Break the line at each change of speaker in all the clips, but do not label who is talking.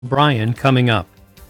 Brian coming up.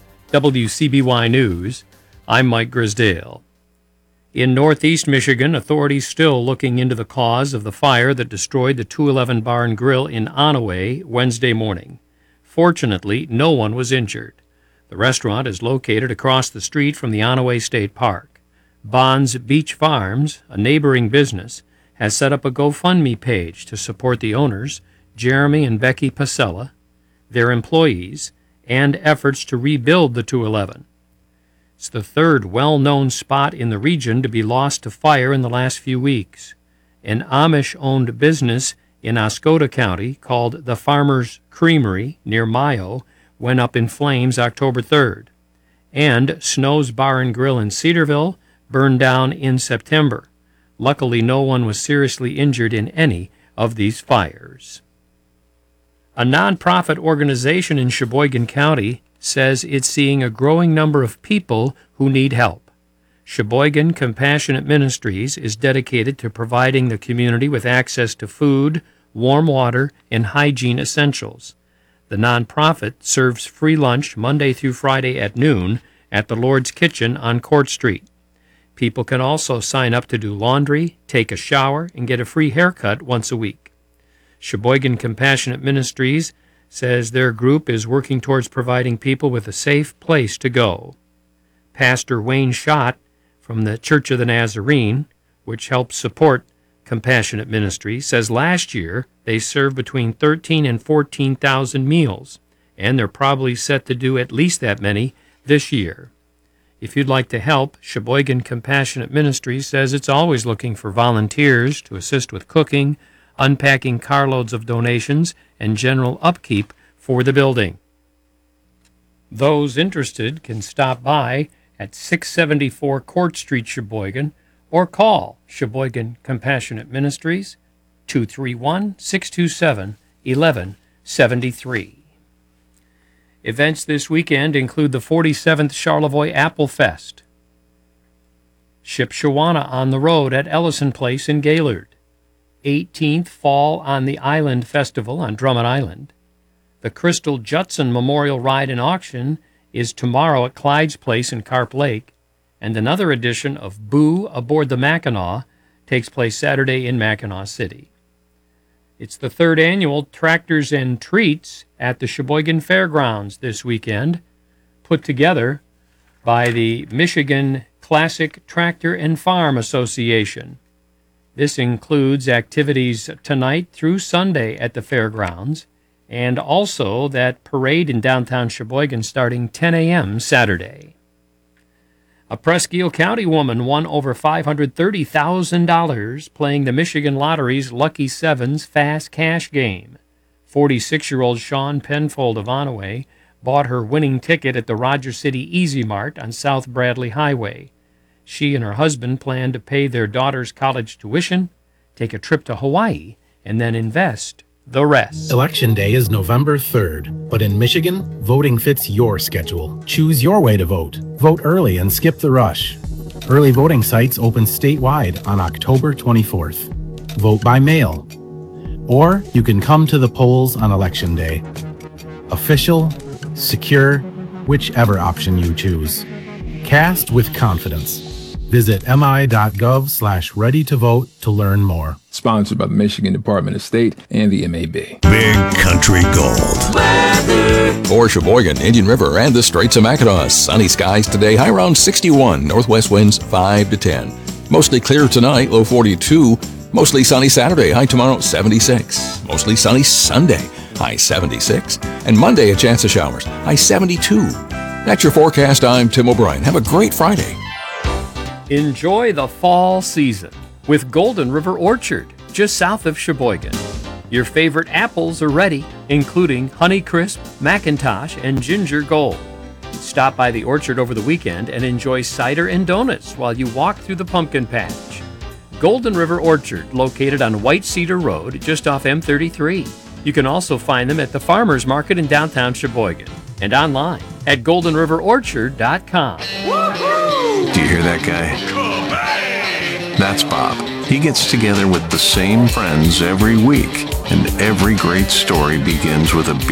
WCBY News, I'm Mike Grisdale. In northeast Michigan, authorities still looking into the cause of the fire that destroyed the 211 Bar and Grill in Onaway Wednesday morning. Fortunately, no one was injured. The restaurant is located across the street from the Onaway State Park. Bonds Beach Farms, a neighboring business, has set up a GoFundMe page to support the owners, Jeremy and Becky Pasella, their employees, and efforts to rebuild the 211. It's the third well-known spot in the region to be lost to fire in the last few weeks. An Amish-owned business in Oscoda County called the Farmer's Creamery near Mayo went up in flames October 3rd. And Snow's Bar and Grill in Cedarville burned down in September. Luckily, no one was seriously injured in any of these fires. A nonprofit organization in Sheboygan County says it's seeing a growing number of people who need help. Sheboygan Compassionate Ministries is dedicated to providing the community with access to food, warm water, and hygiene essentials. The nonprofit serves free lunch Monday through Friday at noon at the Lord's Kitchen on Court Street. People can also sign up to do laundry, take a shower, and get a free haircut once a week. Sheboygan Compassionate Ministries says their group is working towards providing people with a safe place to go. Pastor Wayne Schott from the Church of the Nazarene, which helps support Compassionate Ministries, says last year they served between 13,000 and 14,000 meals, and they're probably set to do at least that many this year. If you'd like to help, Sheboygan Compassionate Ministries says it's always looking for volunteers to assist with cooking, unpacking carloads of donations, and general upkeep for the building. Those interested can stop by at 674 Court Street, Sheboygan, or call Sheboygan Compassionate Ministries, 231-627-1173. Events this weekend include the 47th Charlevoix Apple Fest, Shipshawana on the Road at Ellison Place in Gaylord, 18th Fall on the Island Festival on Drummond Island. The Crystal Judson Memorial Ride and Auction is tomorrow at Clyde's Place in Carp Lake, and another edition of Boo Aboard the Mackinac takes place Saturday in Mackinac City. It's the third annual Tractors and Treats at the Sheboygan Fairgrounds this weekend, put together by the Michigan Classic Tractor and Farm Association. This includes activities tonight through Sunday at the fairgrounds, and also that parade in downtown Sheboygan starting 10 a.m. Saturday. A Presque Isle County woman won over $530,000 playing the Michigan Lottery's Lucky Sevens Fast Cash game. 46-year-old Sean Penfold of Onaway bought her winning ticket at the Rogers City Easy Mart on South Bradley Highway. She and her husband plan to pay their daughter's college tuition, take a trip to Hawaii, and then invest the rest.
Election Day is November 3rd, but in Michigan, voting fits your schedule. Choose your way to vote. Vote early and skip the rush. Early voting sites open statewide on October 24th. Vote by mail. Or you can come to the polls on Election Day. Official, secure, whichever option you choose. Cast with confidence. Visit mi.gov/ready-to-vote to learn more.
Sponsored by the Michigan Department of State and the MAB.
Big Country Gold. Weather. For Sheboygan, Indian River, and the Straits of Mackinac. Sunny skies today, high around 61. Northwest winds 5 to 10. Mostly clear tonight, low 42. Mostly sunny Saturday, high tomorrow 76. Mostly sunny Sunday, high 76. And Monday, a chance of showers, high 72. That's your forecast. I'm Tim O'Brien. Have a great Friday.
Enjoy the fall season with Golden River Orchard, just south of Sheboygan. Your favorite apples are ready, including Honeycrisp, McIntosh, and Ginger Gold. Stop by the orchard over the weekend and enjoy cider and donuts while you walk through the pumpkin patch. Golden River Orchard, located on White Cedar Road, just off M33. You can also find them at the Farmers Market in downtown Sheboygan and online at goldenriverorchard.com.
Do you hear that guy? That's Bob. He gets together with the same friends every week, and every great story begins with a